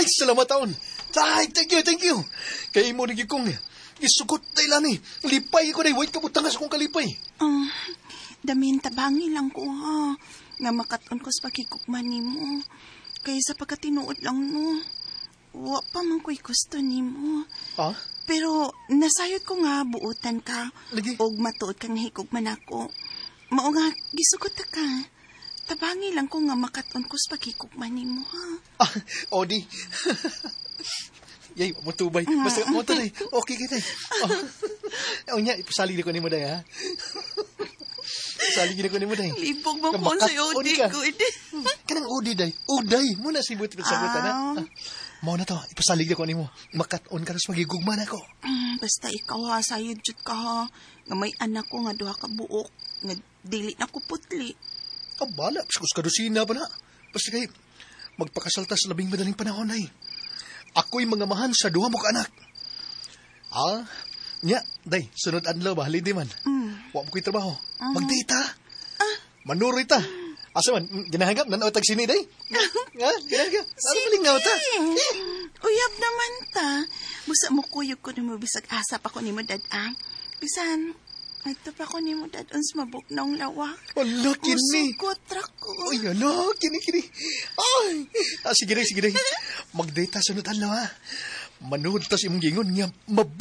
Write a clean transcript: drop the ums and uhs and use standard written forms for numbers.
Ay, salamat taon. Ay, thank you. Kaya mo naging kong isugot na ilan Lipay ko na, wait kabutangas kong kalipay. Damin tabangi lang ko ha. Nga makaton ko sa pagkikukman ni mo. Kaya sa pagkatinuod lang no. Wa pa man ko'y gusto ni mo. Pero nasayod ko nga buutan ka. Lagi? Og matuod kang hikugman ako. Mao nga gisugot ka. Tabangi lang ko nga makaton ko sa pagkikukman ni mo ha. Odi. Yay, matubay. Basta mo to day. Okay kita. Nya, ipasalig na ko ni mo day ha. Salig na ko ni mo day. Libog mo po sa'yo, Odi. Kanang Odi day. Uday. Muna si buti pagsagutan ha. Mao na to, ipasalig na ko ni mo. Makat-on ka na sa magigugman ako. Basta ikaw ha, sayod jud ka ha. Nga may anak ko nga duha ka buok. Nga dili na ko putli. Bala, piskus kadusina pa na. Basta kay, magpakasalta sa labing madaling panahon ay. Ako'y mga mahan sa duha mo ka anak. Nya, day, sunod adlaw ba, halidi man. Wa mo ko'y trabaho. Magdita. Manuroy ta. Asa man, ginahangap, nanaotag sini, day. Ginahangap. Ano malingaw ta? Uyab naman ta. Busa mo kuyog ko na mabisag asap ako ni mo dadang. Bisan, ito pa ko ni mo dadang sa mabuk ng lawak. Ala, kini. Usukot ko. Ay, ala, kini. Ay, sige day. Magdita sunod adlaw ha. Manood tas imong gingon nga,